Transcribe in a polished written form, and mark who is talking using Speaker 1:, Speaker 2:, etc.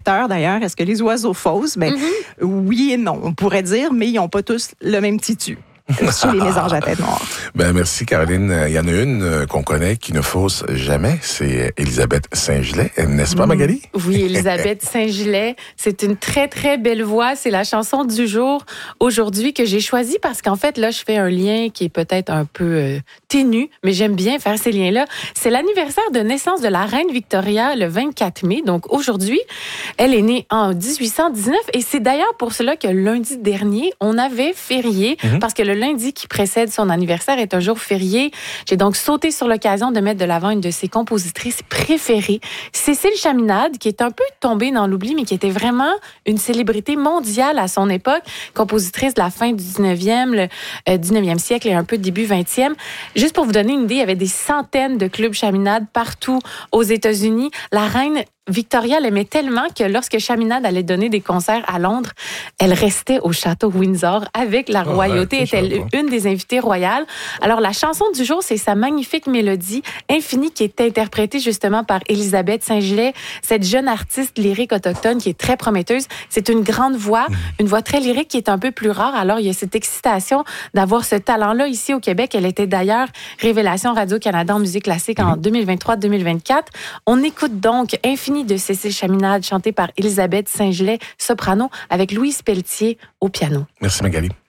Speaker 1: migrateurs d'ailleurs. Est-ce que les oiseaux faussent? Oui et non, on pourrait dire, mais ils n'ont pas tous le même titu. Chez les mésanges à tête noire.
Speaker 2: Merci, Caroline. Il y en a une qu'on connaît qui ne fausse jamais. C'est Élisabeth Saint-Gelais. N'est-ce pas, Magali?
Speaker 3: Oui, Élisabeth Saint-Gelais. C'est une très, très belle voix. C'est la chanson du jour aujourd'hui que j'ai choisie parce qu'en fait, là, je fais un lien qui est peut-être un peu ténu, mais j'aime bien faire ces liens-là. C'est l'anniversaire de naissance de la reine Victoria le 24 mai. Donc, aujourd'hui, elle est née en 1819 et c'est d'ailleurs pour cela que lundi dernier, on avait férié parce que le lundi qui précède son anniversaire est un jour férié. J'ai donc sauté sur l'occasion de mettre de l'avant une de ses compositrices préférées, Cécile Chaminade, qui est un peu tombée dans l'oubli, mais qui était vraiment une célébrité mondiale à son époque, compositrice de la fin du 19e siècle et un peu début 20e. Juste pour vous donner une idée, il y avait des centaines de clubs Chaminade partout aux États-Unis. La reine Victoria l'aimait tellement que lorsque Chaminade allait donner des concerts à Londres, elle restait au château Windsor avec la royauté, était une des invitées royales. Alors, la chanson du jour, c'est sa magnifique mélodie Infinie qui est interprétée justement par Élisabeth Saint-Gelais, cette jeune artiste lyrique autochtone qui est très prometteuse. C'est une grande voix, une voix très lyrique qui est un peu plus rare. Alors, il y a cette excitation d'avoir ce talent-là ici au Québec. Elle était d'ailleurs révélation Radio-Canada en musique classique en 2023-2024. On écoute donc Infinie de Cécile Chaminade, chantée par Élisabeth Saint-Gelais, soprano, avec Louise Pelletier au piano.
Speaker 2: Merci, Magali.